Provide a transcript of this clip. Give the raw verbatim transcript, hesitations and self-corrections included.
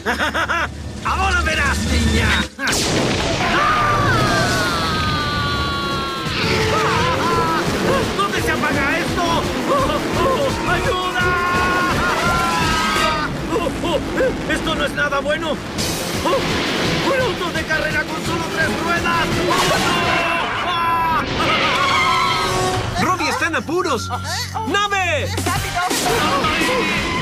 ¡Ahora verás, niña! ¿Dónde se apaga esto? ¡Oh, oh, ¡ayuda! Oh, oh, ¡esto no es nada bueno! ¡Oh, ¡un auto de carrera con solo tres ruedas! ¡Oh, no! ¡Ah! ¡Robbie está en apuros! ¡Nave! ¡Rápido! ¡Ay!